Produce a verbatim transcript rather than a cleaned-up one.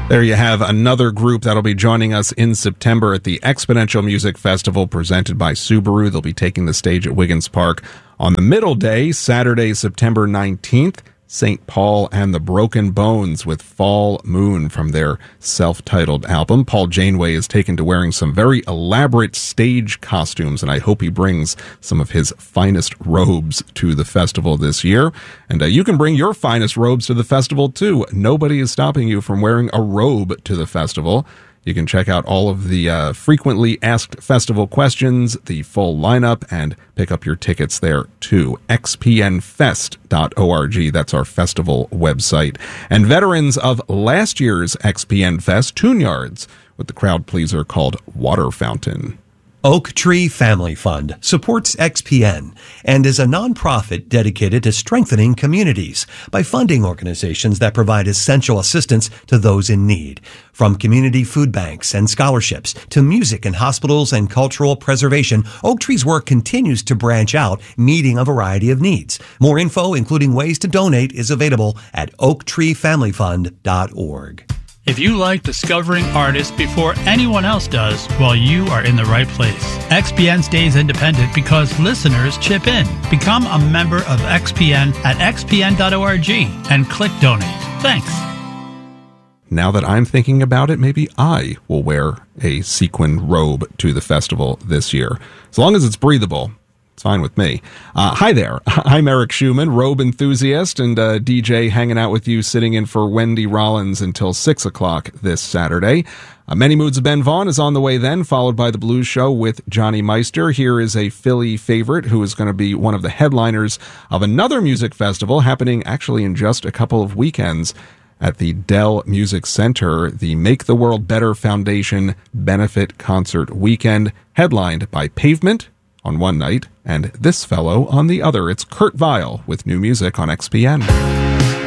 There you have another group that'll be joining us in September at the Exponential Music Festival presented by Subaru. They'll be taking the stage at Wiggins Park on the middle day, Saturday, September nineteenth. Saint Paul and the Broken Bones with Fall Moon from their self-titled album. Paul Janeway is taken to wearing some very elaborate stage costumes, and I hope he brings some of his finest robes to the festival this year. And uh, you can bring your finest robes to the festival, too. Nobody is stopping you from wearing a robe to the festival. You can check out all of the uh, frequently asked festival questions, the full lineup, and pick up your tickets there too. x p n fest dot org. That's our festival website. And veterans of last year's X P N Fest, Tune Yards, with the crowd pleaser called Water Fountain. Oak Tree Family Fund supports X P N and is a nonprofit dedicated to strengthening communities by funding organizations that provide essential assistance to those in need. From community food banks and scholarships to music in hospitals and cultural preservation, Oak Tree's work continues to branch out, meeting a variety of needs. More info, including ways to donate, is available at oak tree family fund dot org. If you like discovering artists before anyone else does, well, you are in the right place. X P N stays independent because listeners chip in. Become a member of X P N at x p n dot org and click donate. Thanks. Now that I'm thinking about it, maybe I will wear a sequin robe to the festival this year. As long as it's breathable, it's fine with me. Uh, hi there. I'm Eric Schumann, robe enthusiast and uh, D J hanging out with you, sitting in for Wendy Rollins until six o'clock this Saturday. Uh, Many Moods of Ben Vaughn is on the way then, followed by The Blues Show with Johnny Meister. Here is a Philly favorite who is going to be one of the headliners of another music festival happening actually in just a couple of weekends at the Dell Music Center, the Make the World Better Foundation Benefit Concert Weekend, headlined by Pavement on one night and this fellow on the other. It's Kurt Vile with new music on X P N.